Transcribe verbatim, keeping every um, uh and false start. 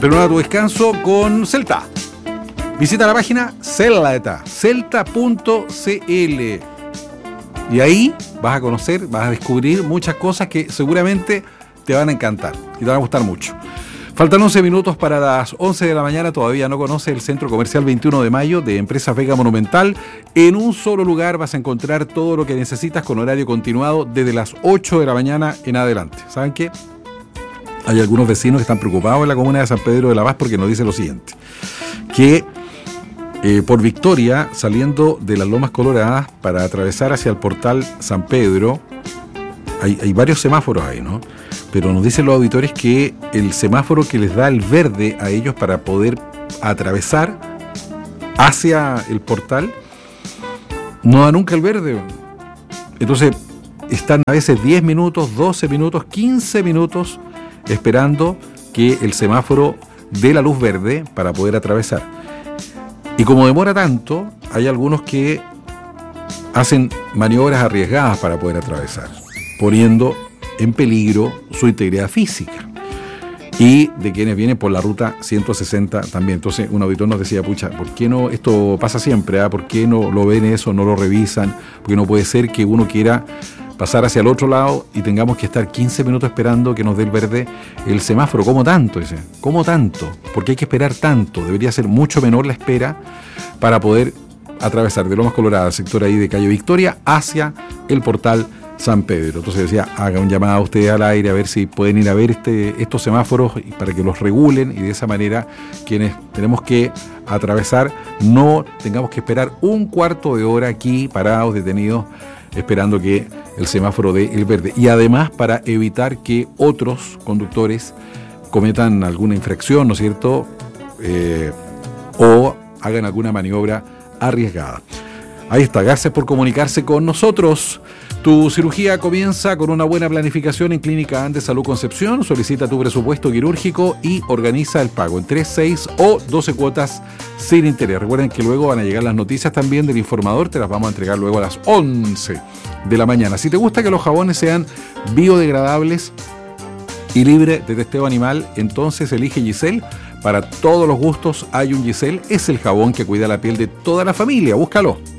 Renueva tu descanso con Celta. Visita la página Celta, celta punto c l. Y ahí vas a conocer, vas a descubrir muchas cosas que seguramente te van a encantar y te van a gustar mucho. Faltan once minutos para las once de la mañana. Todavía no conoces el Centro Comercial veintiuno de mayo de Empresas Vega Monumental. En un solo lugar vas a encontrar todo lo que necesitas con horario continuado desde las ocho de la mañana en adelante. ¿Saben qué? Hay algunos vecinos que están preocupados en la comuna de San Pedro de la Paz porque nos dice lo siguiente, que eh, por Victoria, saliendo de las Lomas Coloradas para atravesar hacia el portal San Pedro, hay, hay varios semáforos ahí, ¿no? Pero nos dicen los auditores que el semáforo que les da el verde a ellos para poder atravesar hacia el portal no da nunca el verde. Entonces están a veces diez minutos, doce minutos, quince minutos esperando que el semáforo dé la luz verde para poder atravesar. Y como demora tanto, hay algunos que hacen maniobras arriesgadas para poder atravesar, poniendo en peligro su integridad física y de quienes vienen por la ruta ciento sesenta también. Entonces un auditor nos decía, pucha, ¿por qué no? Esto pasa siempre, ¿eh? ¿Por qué no lo ven eso, no lo revisan? Porque no puede ser que uno quiera pasar hacia el otro lado y tengamos que estar quince minutos esperando que nos dé el verde el semáforo. ¿Cómo tanto? Dice, ¿cómo tanto? ¿Por qué hay que esperar tanto? Debería ser mucho menor la espera para poder atravesar de Lomas Coloradas, sector ahí de Calle Victoria, hacia el portal San Pedro. Entonces decía, haga un llamado a ustedes al aire a ver si pueden ir a ver este, estos semáforos para que los regulen y de esa manera quienes tenemos que atravesar no tengamos que esperar un cuarto de hora aquí parados, detenidos, esperando que el semáforo dé el verde. Y además para evitar que otros conductores cometan alguna infracción, ¿no es cierto? Eh, o hagan alguna maniobra arriesgada. Ahí está, gracias por comunicarse con nosotros. Tu cirugía comienza con una buena planificación en Clínica Andes Salud Concepción. Solicita tu presupuesto quirúrgico y organiza el pago en tres, seis o doce cuotas sin interés. Recuerden que luego van a llegar las noticias también del informador, te las vamos a entregar luego a las once de la mañana. Si te gusta que los jabones sean biodegradables y libres de testeo animal, entonces elige Giselle. Para todos los gustos hay un Giselle, es el jabón que cuida la piel de toda la familia. Búscalo.